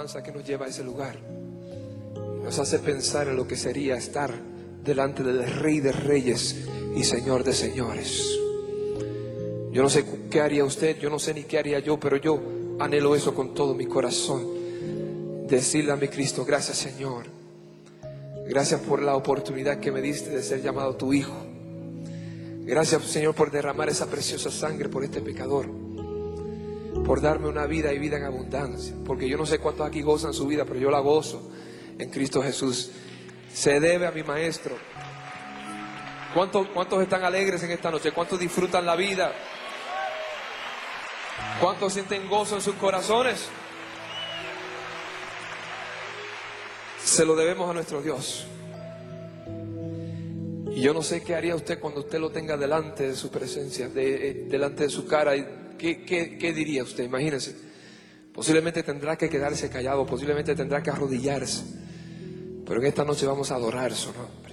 alabanza que nos lleva a ese lugar. Nos hace pensar en lo que sería estar delante del Rey de Reyes y Señor de Señores. Yo no sé qué haría usted, yo no sé ni qué haría yo, pero yo anhelo eso con todo mi corazón. Decirle a mi Cristo: gracias, Señor. Gracias por la oportunidad que me diste de ser llamado tu Hijo. Gracias, Señor, por derramar esa preciosa sangre por este pecador, por darme una vida y vida en abundancia. Porque yo no sé cuántos aquí gozan su vida, pero yo la gozo en Cristo Jesús. Se debe a mi Maestro. ¿Cuántos están alegres en esta noche? ¿Cuántos disfrutan la vida? ¿Cuántos sienten gozo en sus corazones? Se lo debemos a nuestro Dios. Y yo no sé qué haría usted cuando usted lo tenga delante de su presencia, delante de su cara. ¿Qué diría usted? Imagínese. Posiblemente tendrá que quedarse callado, posiblemente tendrá que arrodillarse. Pero en esta noche vamos a adorar eso, ¿no?